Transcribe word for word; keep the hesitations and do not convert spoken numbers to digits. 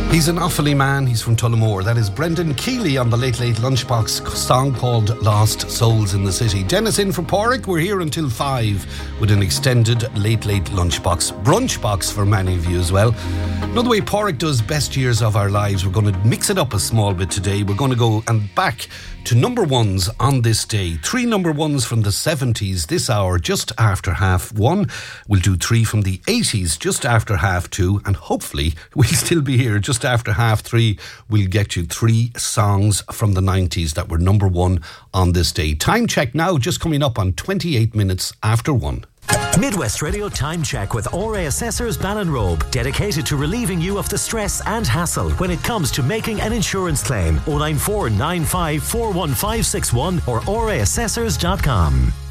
He's an Offaly man, he's from Tullamore. That is Brendan Keeley on the Late Late Lunchbox song called Lost Souls in the City. Dennis in for Porrick, we're here until five with an extended Late Late Lunchbox. Brunch box for many of you as well. Another way Porrick does best years of our lives, we're going to mix it up a small bit today. We're going to go and back to number ones on this day. Three number ones from the seventies this hour, just after half one. We'll do three from the eighties just after half two, and hopefully we'll still be here just after half three. We'll get you three songs from the nineties that were number one on this day. Time check now, just coming up on twenty-eight minutes after one. Midwest Radio Time Check with O R A Assessors Ballinrobe, dedicated to relieving you of the stress and hassle when it comes to making an insurance claim. oh nine four nine five four one five six one or O R A assessors dot com.